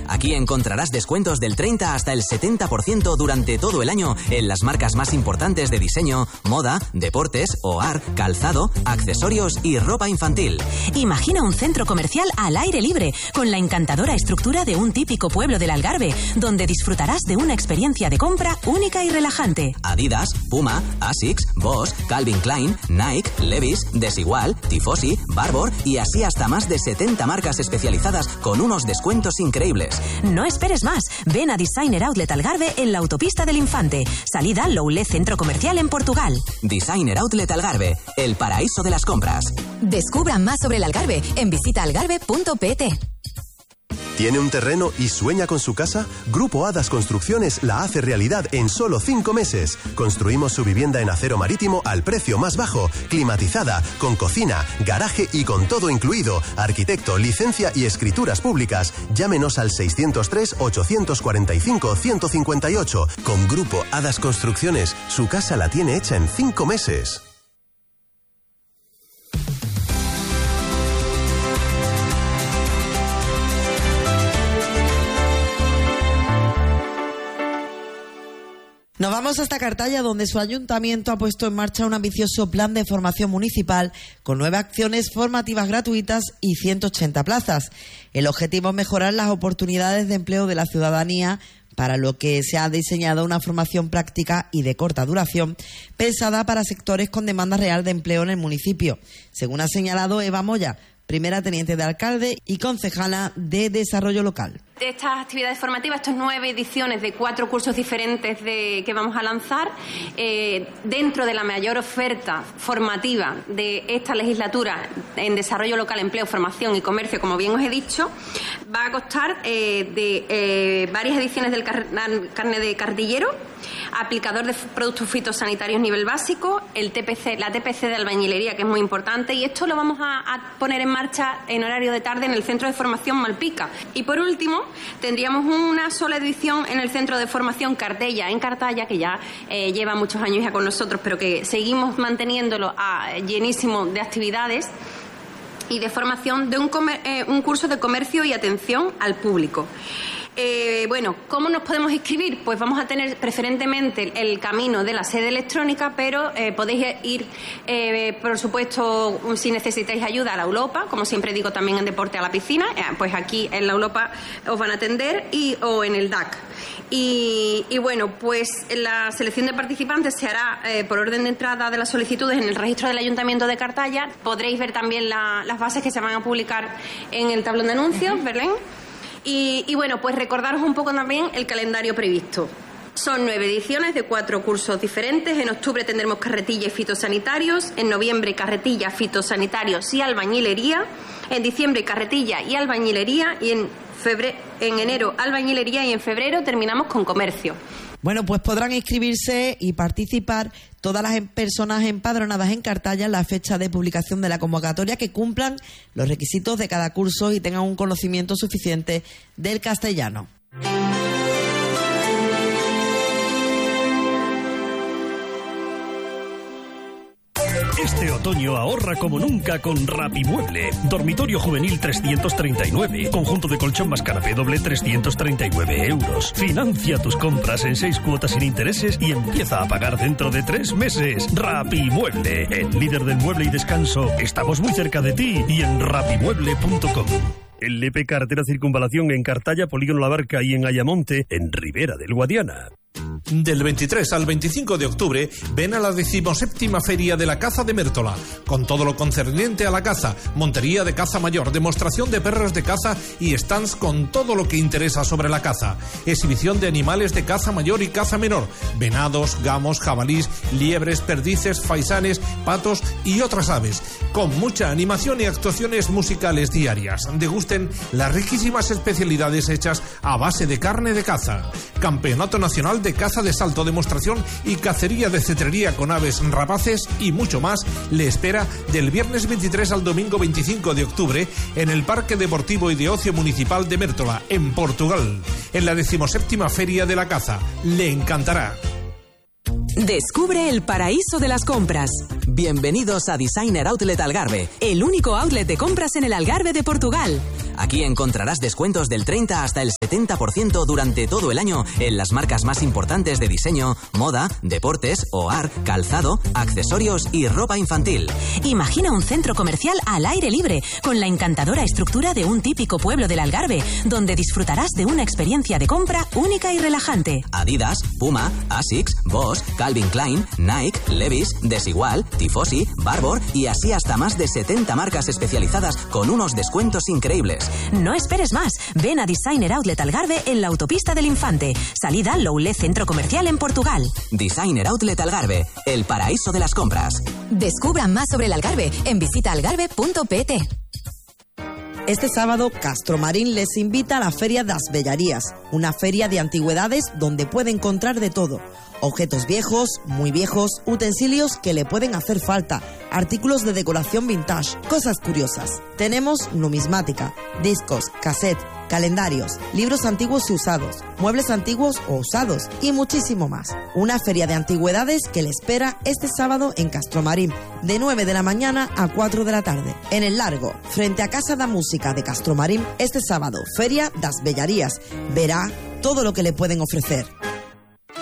Aquí encontrarás descuentos del 30 hasta el 70% durante todo el año en las marcas más importantes de diseño, moda, deportes, hogar, calzado, accesorios y ropa infantil. Imagina un centro comercial al aire libre, con la encantadora estructura de un típico pueblo del Algarve, donde disfrutarás de una experiencia de compra única y relajante. Adidas, Puma, Asics, Bosch, Calvin Klein, Nike, Levi's, Desigual, Tifosi, Barbour y así hasta más de 70 marcas especializadas con unos descuentos increíbles. No esperes más. Ven a Designer Outlet Algarve en la autopista del Infante. Salida Loulé Centro Comercial en Portugal. Designer Outlet Algarve, el paraíso de las compras. Descubra más sobre el Algarve en visitaalgarve.pt. ¿Tiene un terreno y sueña con su casa? Grupo Hadas Construcciones la hace realidad en solo 5 meses. Construimos su vivienda en acero marítimo al precio más bajo, climatizada, con cocina, garaje y con todo incluido. Arquitecto, licencia y escrituras públicas. Llámenos al 603-845-158. Con Grupo Hadas Construcciones, su casa la tiene hecha en 5 meses. Nos vamos hasta Cartaya, donde su ayuntamiento ha puesto en marcha un ambicioso plan de formación municipal con 9 acciones formativas gratuitas y 180 plazas. El objetivo es mejorar las oportunidades de empleo de la ciudadanía, para lo que se ha diseñado una formación práctica y de corta duración, pensada para sectores con demanda real de empleo en el municipio, según ha señalado Eva Moya, primera teniente de alcalde y concejala de Desarrollo Local. Estas actividades formativas, estas 9 ediciones de 4 cursos diferentes que vamos a lanzar, dentro de la mayor oferta formativa de esta legislatura en desarrollo local, empleo, formación y comercio, como bien os he dicho, va a constar de varias ediciones del carnet de cartillero, aplicador de productos fitosanitarios nivel básico, la TPC de albañilería, que es muy importante, y esto lo vamos a poner en marcha en horario de tarde en el Centro de Formación Malpica. Y por último, tendríamos una sola edición en el Centro de Formación Cartella, en Cartaya, que ya lleva muchos años ya con nosotros, pero que seguimos manteniéndolo llenísimo de actividades y de formación, de un curso de comercio y atención al público. Bueno, ¿cómo nos podemos inscribir? Pues vamos a tener preferentemente el camino de la sede electrónica, pero podéis ir, por supuesto, si necesitáis ayuda, a la Europa, como siempre digo, también en Deporte a la Piscina, pues aquí en la Europa os van a atender, o en el DAC. Y bueno, pues la selección de participantes se hará por orden de entrada de las solicitudes en el registro del Ayuntamiento de Cartaya. Podréis ver también las bases que se van a publicar en el tablón de anuncios, Belén. Y bueno, pues recordaros un poco también el calendario previsto. Son 9 ediciones de 4 cursos diferentes. En octubre tendremos carretilla y fitosanitarios. En noviembre, carretilla, fitosanitarios y albañilería. En diciembre, carretilla y albañilería. Y en enero, albañilería. Y en febrero terminamos con comercio. Bueno, pues podrán inscribirse y participar todas las personas empadronadas en Cartaya en la fecha de publicación de la convocatoria, que cumplan los requisitos de cada curso y tengan un conocimiento suficiente del castellano. Este otoño ahorra como nunca con Rapimueble. Dormitorio juvenil 339. Conjunto de colchón más canapé doble 339 euros. Financia tus compras en 6 cuotas sin intereses y empieza a pagar dentro de 3 meses. Rapimueble, el líder del mueble y descanso. Estamos muy cerca de ti y en rapimueble.com. El LP Carretera Circunvalación en Cartaya, Polígono La Barca, y en Ayamonte, en Ribera del Guadiana. Del 23 al 25 de octubre ven a la 17ª Feria de la Caza de Mértola, con todo lo concerniente a la caza, montería de caza mayor, demostración de perros de caza y stands con todo lo que interesa sobre la caza, exhibición de animales de caza mayor y caza menor, venados, gamos, jabalís, liebres, perdices, faisanes, patos y otras aves, con mucha animación y actuaciones musicales diarias. Degusten las riquísimas especialidades hechas a base de carne de caza. Campeonato Nacional de Caza de Salto, demostración y cacería de cetrería con aves rapaces y mucho más le espera del viernes 23 al domingo 25 de octubre en el Parque Deportivo y de Ocio Municipal de Mértola, en Portugal, en la 17ª Feria de la Caza. Le encantará. Descubre el paraíso de las compras. Bienvenidos a Designer Outlet Algarve. El único outlet de compras en el Algarve de Portugal. Aquí encontrarás descuentos del 30 hasta el 70% durante todo el año en las marcas más importantes de diseño, moda, deportes, hogar, calzado, accesorios y ropa infantil. Imagina un centro comercial al aire libre, con la encantadora estructura de un típico pueblo del Algarve, donde disfrutarás de una experiencia de compra única y relajante. Adidas, Puma, Asics, Bosch, Calvin Klein, Nike, Levi's, Desigual, Tifosi, Barbour y así hasta más de 70 marcas especializadas con unos descuentos increíbles. No esperes más. Ven a Designer Outlet Algarve en la autopista del Infante. Salida Loulé Centro Comercial en Portugal. Designer Outlet Algarve, el paraíso de las compras. Descubran más sobre el Algarve en visitaalgarve.pt. Este sábado, Castromarín les invita a la Feria das Bellarías, una feria de antigüedades donde puede encontrar de todo. Objetos viejos, muy viejos, utensilios que le pueden hacer falta, artículos de decoración vintage, cosas curiosas. Tenemos numismática, discos, cassette, calendarios, libros antiguos y usados, muebles antiguos o usados y muchísimo más. Una feria de antigüedades que le espera este sábado en Castromarín, de 9 de la mañana a 4 de la tarde. En el Largo, frente a Casa da Música de Castromarín, este sábado, Feria das Bellarías. Verá todo lo que le pueden ofrecer.